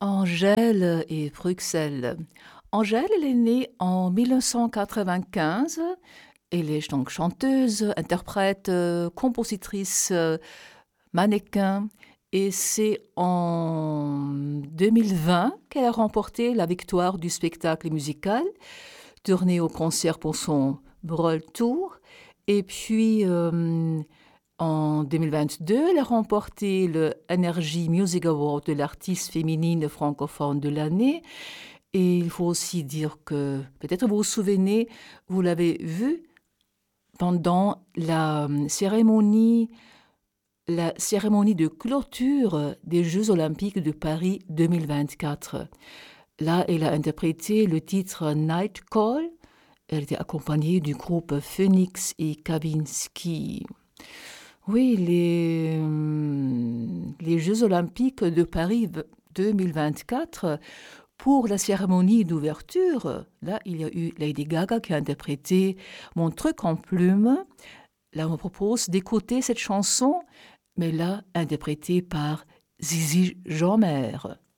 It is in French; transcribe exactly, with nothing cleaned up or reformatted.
Angèle et Bruxelles. Angèle, elle est née en mille neuf cent quatre-vingt-quinze. Elle est donc chanteuse, interprète, euh, compositrice, euh, mannequin. Et c'est en deux mille vingt qu'elle a remporté la victoire du spectacle musical, tournée au concert pour son Brol Tour. Et puis, euh, en deux mille vingt-deux, elle a remporté le Energy Music Award de l'artiste féminine francophone de l'année. Et il faut aussi dire que, peut-être vous vous souvenez, vous l'avez vu pendant la euh, cérémonie, la cérémonie de clôture des Jeux Olympiques de Paris deux mille vingt-quatre. Là, elle a interprété le titre Night Call. Elle était accompagnée du groupe Phoenix et Kavinsky. Oui, les, euh, les Jeux Olympiques de Paris deux mille vingt-quatre, pour la cérémonie d'ouverture, là, il y a eu Lady Gaga qui a interprété Mon truc en plume. Là, on me propose d'écouter cette chanson, mais là, interprétée par Zizi Jeanmaire.